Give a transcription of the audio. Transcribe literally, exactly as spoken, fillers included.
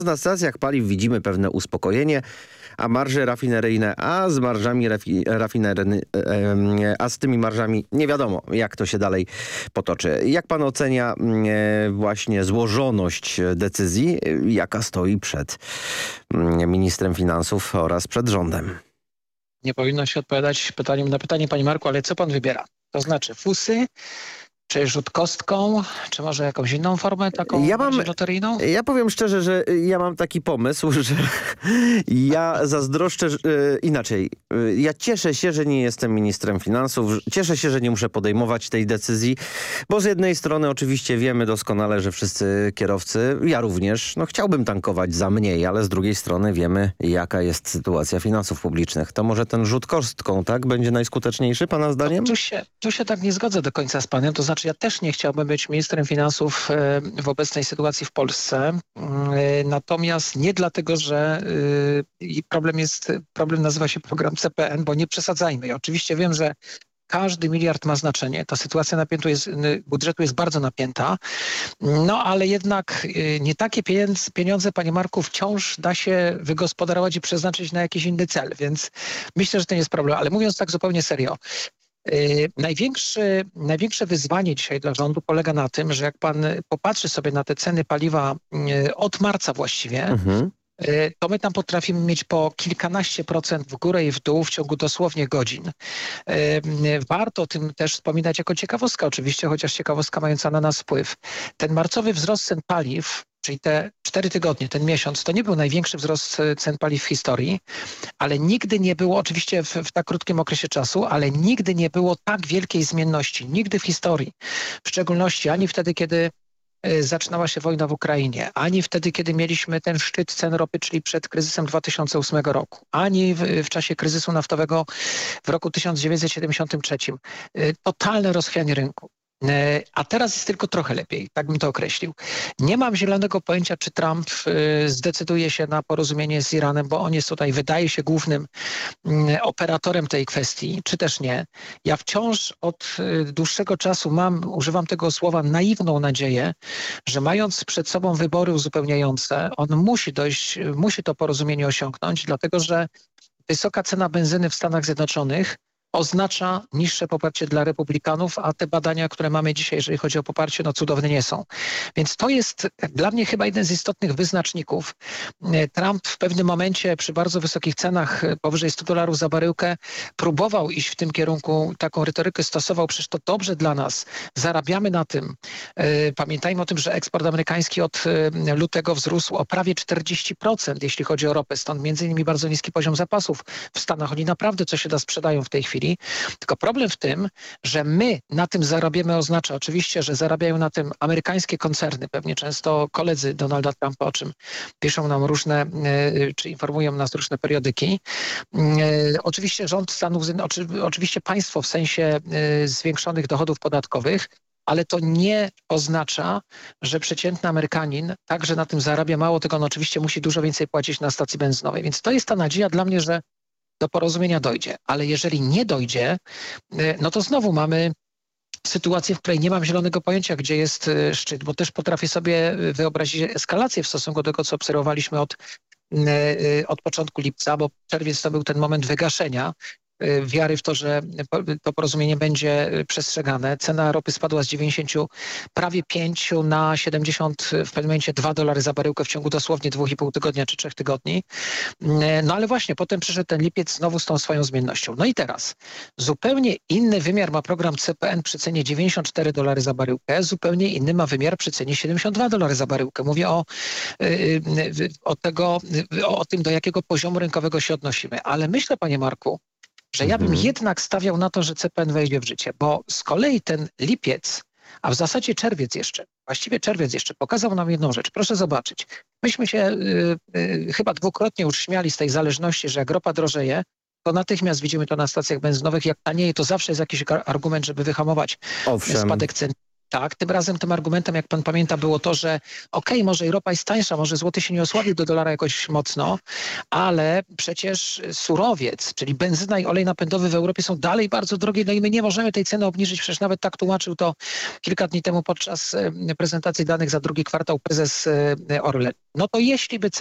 Na stacjach paliw widzimy pewne uspokojenie, a marże rafineryjne, a z marżami rafi, rafineryjny, e, a z tymi marżami nie wiadomo, jak to się dalej potoczy. Jak pan ocenia e, właśnie złożoność decyzji, jaka stoi przed e, ministrem finansów oraz przed rządem? Nie powinno się odpowiadać pytaniem na pytanie, panie Marku, ale co pan wybiera? To znaczy fusy, czy rzut kostką, czy może jakąś inną formę, taką ja mam, loteryjną? Ja powiem szczerze, że ja mam taki pomysł, że ja zazdroszczę że, inaczej. Ja cieszę się, że nie jestem ministrem finansów. Cieszę się, że nie muszę podejmować tej decyzji, bo z jednej strony oczywiście wiemy doskonale, że wszyscy kierowcy, ja również, no chciałbym tankować za mniej, ale z drugiej strony wiemy, jaka jest sytuacja finansów publicznych. To może ten rzut kostką, tak, będzie najskuteczniejszy, pana zdaniem? No, tu, się, tu się tak nie zgodzę do końca z panem, to znaczy ja też nie chciałbym być ministrem finansów w obecnej sytuacji w Polsce. Natomiast nie dlatego, że problem jest, problem nazywa się program C P N, bo nie przesadzajmy. Ja oczywiście wiem, że każdy miliard ma znaczenie. Ta sytuacja napiętu jest, budżetu jest bardzo napięta. No ale jednak nie takie pieniądze, pieniądze, panie Marku, wciąż da się wygospodarować i przeznaczyć na jakiś inny cel. Więc myślę, że to nie jest problem. Ale mówiąc tak zupełnie serio, Yy, największy, największe wyzwanie dzisiaj dla rządu polega na tym, że jak pan popatrzy sobie na te ceny paliwa yy, od marca właściwie, mhm. yy, to my tam potrafimy mieć po kilkanaście procent w górę i w dół w ciągu dosłownie godzin. Yy, warto o tym też wspominać jako ciekawostka oczywiście, chociaż ciekawostka mająca na nas wpływ. Ten marcowy wzrost cen paliw, czyli te cztery tygodnie, ten miesiąc, to nie był największy wzrost cen paliw w historii, ale nigdy nie było, oczywiście w, w tak krótkim okresie czasu, ale nigdy nie było tak wielkiej zmienności, nigdy w historii. W szczególności ani wtedy, kiedy y, zaczynała się wojna w Ukrainie, ani wtedy, kiedy mieliśmy ten szczyt cen ropy, czyli przed kryzysem dwa tysiące ósmego roku, ani w, w czasie kryzysu naftowego w roku tysiąc dziewięćset siedemdziesiątym trzecim. Y, totalne rozchwianie rynku. A teraz jest tylko trochę lepiej, tak bym to określił. Nie mam zielonego pojęcia, czy Trump y, zdecyduje się na porozumienie z Iranem, bo on jest tutaj, wydaje się, głównym y, operatorem tej kwestii, czy też nie. Ja wciąż od y, dłuższego czasu mam, używam tego słowa, naiwną nadzieję, że mając przed sobą wybory uzupełniające, on musi dojść, musi to porozumienie osiągnąć, dlatego że wysoka cena benzyny w Stanach Zjednoczonych oznacza niższe poparcie dla republikanów, a te badania, które mamy dzisiaj, jeżeli chodzi o poparcie, no cudowne nie są. Więc to jest dla mnie chyba jeden z istotnych wyznaczników. Trump w pewnym momencie przy bardzo wysokich cenach, powyżej stu dolarów za baryłkę, próbował iść w tym kierunku, taką retorykę stosował, przecież to dobrze dla nas, zarabiamy na tym. Pamiętajmy o tym, że eksport amerykański od lutego wzrósł o prawie czterdzieści procent, jeśli chodzi o ropę, stąd między innymi bardzo niski poziom zapasów w Stanach. Oni naprawdę co się da sprzedają w tej chwili. Tylko problem w tym, że my na tym zarabiamy, oznacza oczywiście, że zarabiają na tym amerykańskie koncerny, pewnie często koledzy Donalda Trumpa, o czym piszą nam różne, czy informują nas różne periodyki. Oczywiście rząd Stanów Zjednoczonych, oczywiście państwo w sensie zwiększonych dochodów podatkowych, ale to nie oznacza, że przeciętny Amerykanin także na tym zarabia. Mało tego, on oczywiście musi dużo więcej płacić na stacji benzynowej. Więc to jest ta nadzieja dla mnie, że do porozumienia dojdzie. Ale jeżeli nie dojdzie, no to znowu mamy sytuację, w której nie mam zielonego pojęcia, gdzie jest szczyt, bo też potrafię sobie wyobrazić eskalację w stosunku do tego, co obserwowaliśmy od, od początku lipca, bo czerwiec to był ten moment wygaszenia wiary w to, że to porozumienie będzie przestrzegane. Cena ropy spadła z dziewięćdziesięciu prawie pięciu na siedemdziesiąt, w pewnym momencie dwa dolary za baryłkę w ciągu dosłownie dwóch i pół tygodnia czy trzech tygodni. No ale właśnie potem przyszedł ten lipiec znowu z tą swoją zmiennością. No i teraz zupełnie inny wymiar ma program C P N przy cenie dziewięćdziesiąt cztery dolary za baryłkę, zupełnie inny ma wymiar przy cenie siedemdziesiąt dwa dolary za baryłkę. Mówię o, o, tego, o tym, do jakiego poziomu rynkowego się odnosimy. Ale myślę, panie Marku, że ja bym mhm. jednak stawiał na to, że C P N wejdzie w życie, bo z kolei ten lipiec, a w zasadzie czerwiec jeszcze, właściwie czerwiec jeszcze pokazał nam jedną rzecz. Proszę zobaczyć. Myśmy się y, y, chyba dwukrotnie już śmiali z tej zależności, że jak ropa drożeje, to natychmiast widzimy to na stacjach benzynowych. Jak tanieje, to zawsze jest jakiś argument, żeby wyhamować Owszem. spadek cen. Tak, tym razem tym argumentem, jak pan pamięta, było to, że okej, okay, może ropa jest tańsza, może złoty się nie osłabił do dolara jakoś mocno, ale przecież surowiec, czyli benzyna i olej napędowy w Europie są dalej bardzo drogie, no i my nie możemy tej ceny obniżyć. Przecież nawet tak tłumaczył to kilka dni temu podczas prezentacji danych za drugi kwartał prezes Orlen. No to jeśli by